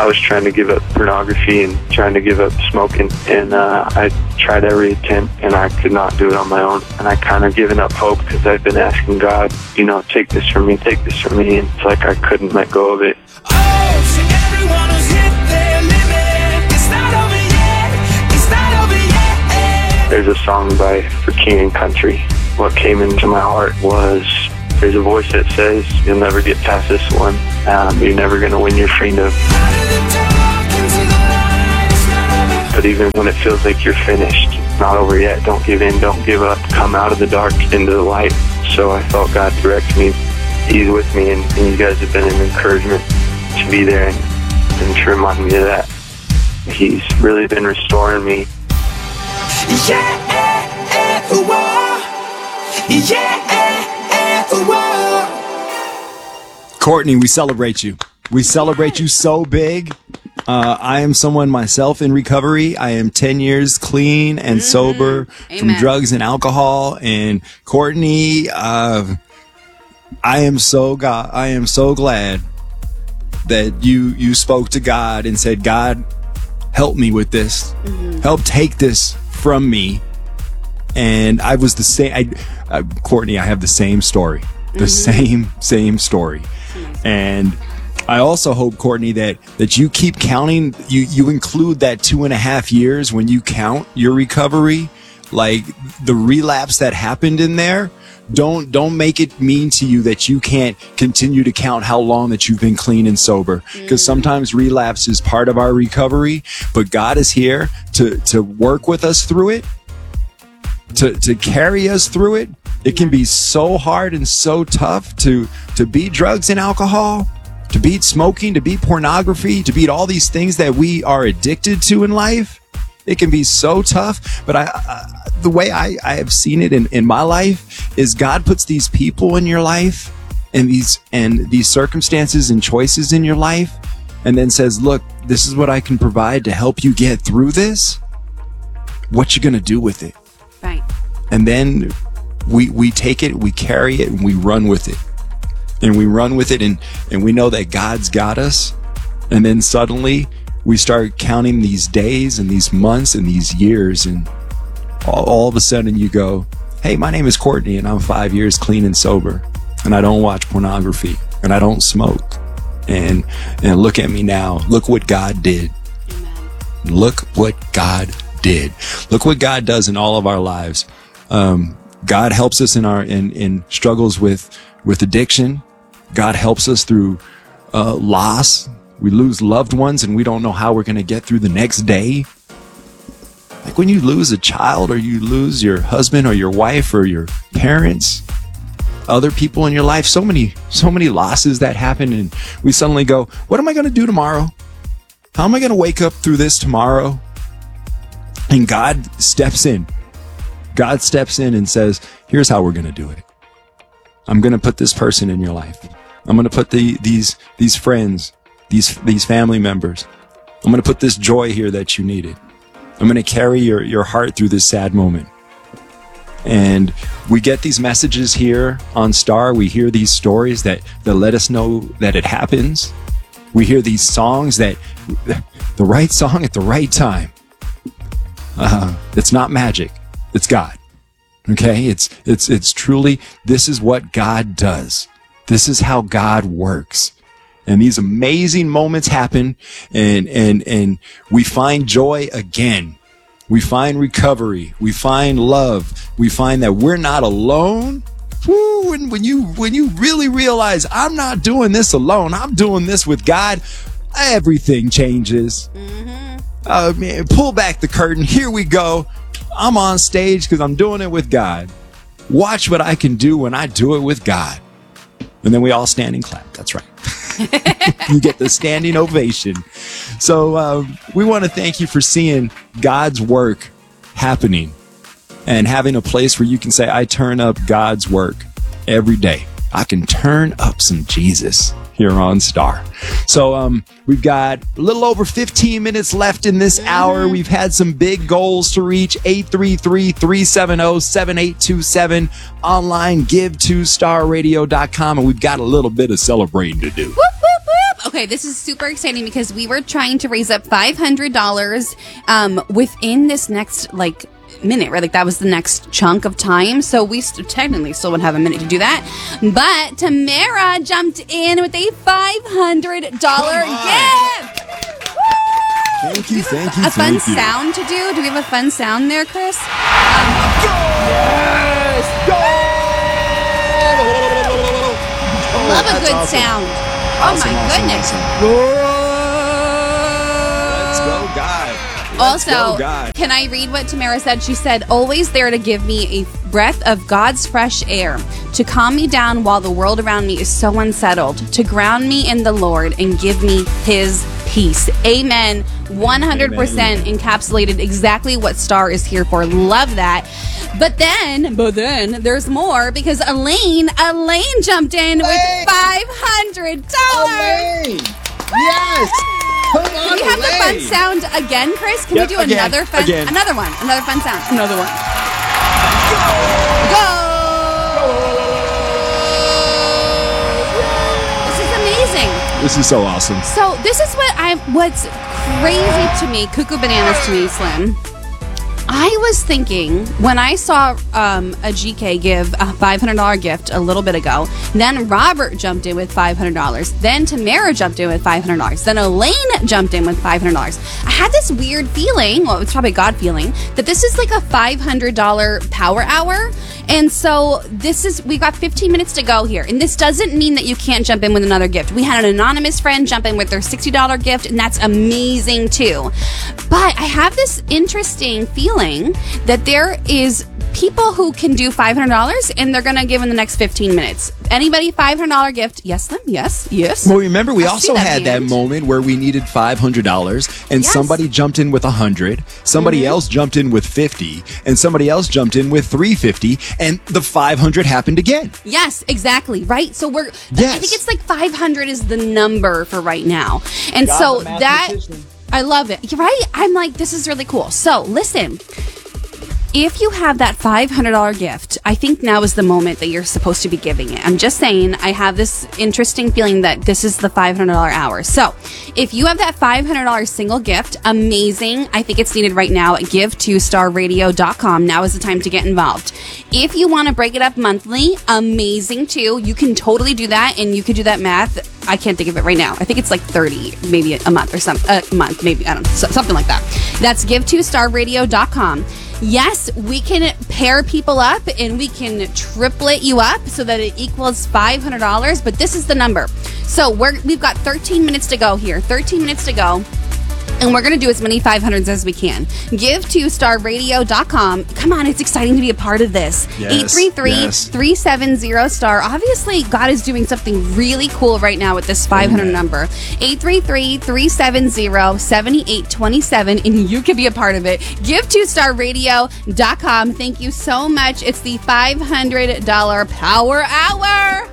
I was trying to give up pornography and trying to give up smoking, and I tried every attempt, and I could not do it on my own. And I kind of given up hope because I've been asking God, take this from me, take this from me, and it's like I couldn't let go of it. Everyone who's hit their limit. It's not over yet. It's not over yet. There's a song for King and Country. What came into my heart was, there's a voice that says, you'll never get past this one. You're never going to win your freedom. But even when it feels like you're finished, it's not over yet. Don't give in, don't give up. Come out of the dark into the light. So I felt God direct me. He's with me, and you guys have been an encouragement to be there and to remind me of that. He's really been restoring me. Courtney, we celebrate you. We celebrate you so big. I am someone myself in recovery. I am 10 years clean and sober from drugs and alcohol. And Courtney, I am so glad that you spoke to God and said, God, help me with this. Help take this from me. And I was the same. Courtney, I have the same story. The same story. And I also hope, Courtney, that you keep counting. You include that 2.5 years when you count your recovery, like the relapse that happened in there. Don't make it mean to you that you can't continue to count how long that you've been clean and sober, because sometimes relapse is part of our recovery, but God is here to work with us through it, to carry us through it. It can be so hard and so tough to beat drugs and alcohol, to beat smoking, to beat pornography, to beat all these things that we are addicted to in life. It can be so tough, but the way I have seen it in my life is God puts these people in your life and these circumstances and choices in your life, and then says, look, this is what I can provide to help you get through this. What you gonna do with it? Right. And then we take it, we carry it, and we run with it. And we run with it, and we know that God's got us. And then suddenly we start counting these days and these months and these years, and all of a sudden you go, hey, my name is Courtney, and I'm 5 years clean and sober, and I don't watch pornography, and I don't smoke. And look at me now. Look what God did. Amen. Look what God did. Look what God does in all of our lives. God helps us in struggles with addiction. God helps us through loss. We lose loved ones and we don't know how we're going to get through the next day. Like when you lose a child, or you lose your husband or your wife or your parents, other people in your life, so many losses that happen, and we suddenly go, what am I going to do tomorrow? How am I going to wake up through this tomorrow? And God steps in. God steps in and says, here's how we're going to do it. I'm going to put this person in your life. I'm going to put these friends, these family members. I'm going to put this joy here that you needed. I'm going to carry your heart through this sad moment. And we get these messages here on Star. We hear these stories that let us know that it happens. We hear these songs that the right song at the right time. It's not magic. It's God. Okay? It's truly, this is what God does. This is how God works. And these amazing moments happen, and we find joy again. We find recovery. We find love. We find that we're not alone. Woo, and when you really realize, I'm not doing this alone, I'm doing this with God, everything changes. Man, pull back the curtain. Here we go. I'm on stage because I'm doing it with God. Watch what I can do when I do it with God. And then we all stand and clap. That's right. You get the standing ovation. So we want to thank you for seeing God's work happening and having a place where you can say, I turn up God's work every day. I can turn up some Jesus here on Star. So we've got a little over 15 minutes left in this hour. We've had some big goals to reach. 833-370-7827. Online, give2starradio.com. And we've got a little bit of celebrating to do. Whoop, whoop, whoop. Okay, this is super exciting because we were trying to raise up $500 within this next, minute, right? That was the next chunk of time. So we technically still would have a minute to do that. But Tamara jumped in with a $500 gift. Thank you. A fun sound to do? Do we have a fun sound there, Chris? Yes! Go! Love a good sound. Oh my goodness. Let's go, God. Also, can I read what Tamara said? She said, always there to give me a breath of God's fresh air, to calm me down while the world around me is so unsettled, to ground me in the Lord and give me his peace. Amen. 100% encapsulated exactly what Star is here for. Love that. But then there's more because Elaine jumped in with $500. Elaine! Yes! Come on, Can we have the fun sound again, Chris? Can we do another fun? Another one. Another fun sound. Another one. Go! This is amazing. This is so awesome. So this is what's crazy to me, cuckoo bananas to me, Slim. I was thinking when I saw a GK give a $500 gift a little bit ago, then Robert jumped in with $500, then Tamara jumped in with $500, then Elaine jumped in with $500. I had this weird feeling, well, it's probably God feeling, that this is like a $500 power hour. And so we got 15 minutes to go here. And this doesn't mean that you can't jump in with another gift. We had an anonymous friend jump in with their $60 gift, and that's amazing too. But I have this interesting feeling that there is people who can do $500 and they're going to give in the next 15 minutes. Anybody $500 gift? Yes, Slim? Yes. Well, remember, we also had that moment where we needed $500 and somebody jumped in with 100, somebody else jumped in with 50, and somebody else jumped in with 350, and the 500 happened again. Yes, exactly. Right. So I think it's like 500 is the number for right now. And so I love it. You're right. I'm like, this is really cool. So listen. If you have that $500 gift, I think now is the moment that you're supposed to be giving it. I'm just saying, I have this interesting feeling that this is the $500 hour. So, if you have that $500 single gift, amazing. I think it's needed right now at give2starradio.com. Now is the time to get involved. If you want to break it up monthly, amazing too. You can totally do that, and you could do that math. I can't think of it right now. I think it's like 30, maybe a month or maybe, I don't know, something like that. That's give2starradio.com. Yes, we can pair people up and we can triplet you up so that it equals $500, but this is the number. So we've got 13 minutes to go here. 13 minutes to go. And we're going to do as many 500s as we can. Give2starradio.com. Come on, it's exciting to be a part of this. 833-370-STAR. Obviously, God is doing something really cool right now with this 500 number. 833-370-7827, and you can be a part of it. Give2starradio.com. Thank you so much. It's the $500 Power Hour.